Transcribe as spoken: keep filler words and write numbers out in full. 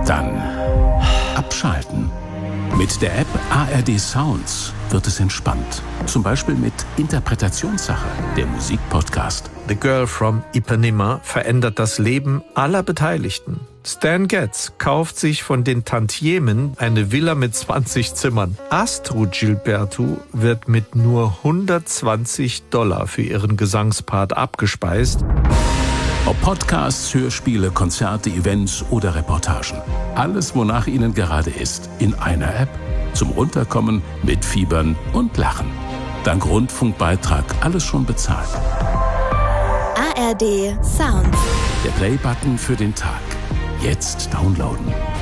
Dann abschalten. Mit der App A R D Sounds wird es entspannt. Zum Beispiel mit Interpretationssache, der Musikpodcast. The Girl from Ipanema verändert das Leben aller Beteiligten. Stan Getz kauft sich von den Tantiemen eine Villa mit zwanzig Zimmern. Astrud Gilberto wird mit nur hundertzwanzig Dollar für ihren Gesangspart abgespeist. Ob Podcasts, Hörspiele, Konzerte, Events oder Reportagen. Alles, wonach Ihnen gerade ist, in einer App. Zum Runterkommen, Mitfiebern und Lachen. Dank Rundfunkbeitrag alles schon bezahlt. A R D Sounds. Der Play-Button für den Tag. Jetzt downloaden.